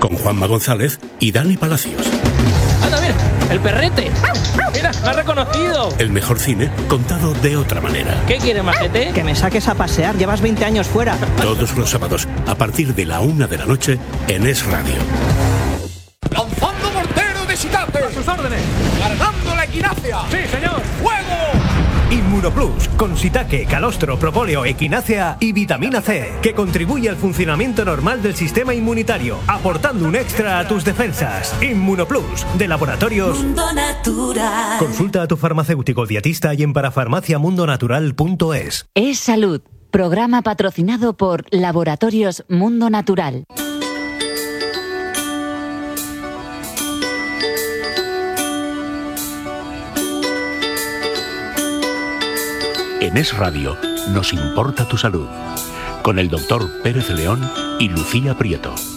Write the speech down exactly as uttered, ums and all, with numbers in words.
con Juanma González y Dani Palacios. ¡Anda, mira! ¡El perrete! ¡Mira, me ha reconocido! El mejor cine contado de otra manera. ¿Qué quieres, majete? Que me saques a pasear, llevas veinte años fuera. Todos los sábados, a partir de la una de la noche, en Es Radio. ¡Lanzando mortero de Shitate! ¡A sus órdenes! ¡Cargando la equinacia! ¡Sí, señor! ¡Fuego! Inmunoplus, con Shiitake, calostro, propóleo, equinácea y vitamina C, que contribuye al funcionamiento normal del sistema inmunitario, aportando un extra a tus defensas. Inmunoplus, de Laboratorios Mundo Natural. Consulta a tu farmacéutico dietista y en parafarmaciamundonatural punto es. Es Salud, programa patrocinado por Laboratorios Mundo Natural. En Es Radio, nos importa tu salud, con el doctor Pérez León y Lucía Prieto.